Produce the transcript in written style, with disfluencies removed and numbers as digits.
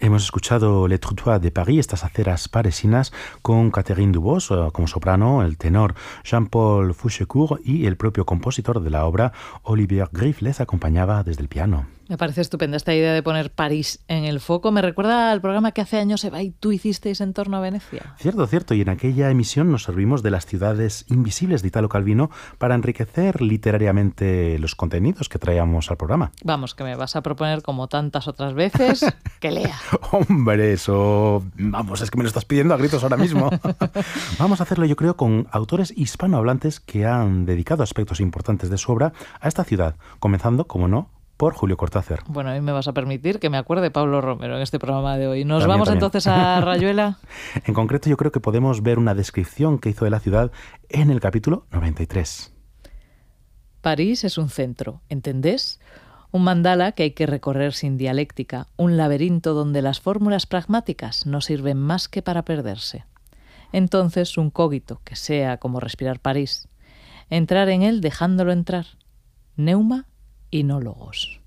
Hemos escuchado Le Trottoir de Paris, estas aceras parisinas, con Catherine Dubos como soprano, el tenor Jean-Paul Fouchecourt y el propio compositor de la obra, Olivier Griff, les acompañaba desde el piano. Me parece estupenda esta idea de poner París en el foco. Me recuerda al programa que hace años, Eva, y tú hicisteis en torno a Venecia. Cierto. Y en aquella emisión nos servimos de las ciudades invisibles de Italo Calvino para enriquecer literariamente los contenidos que traíamos al programa. Vamos, que me vas a proponer, como tantas otras veces, que lea. Hombre, eso... Vamos, es que me lo estás pidiendo a gritos ahora mismo. Vamos a hacerlo, yo creo, con autores hispanohablantes que han dedicado aspectos importantes de su obra a esta ciudad, comenzando, como no, por Julio Cortázar. Bueno, a mí me vas a permitir que me acuerde de Pablo Romero en este programa de hoy. ¿Nos También. vamos entonces a Rayuela? En concreto, yo creo que podemos ver una descripción que hizo de la ciudad en el capítulo 93. París es un centro, ¿entendés? Un mandala que hay que recorrer sin dialéctica, un laberinto donde las fórmulas pragmáticas no sirven más que para perderse. Entonces, un cogito que sea como respirar París, entrar en él dejándolo entrar, neuma y no logos.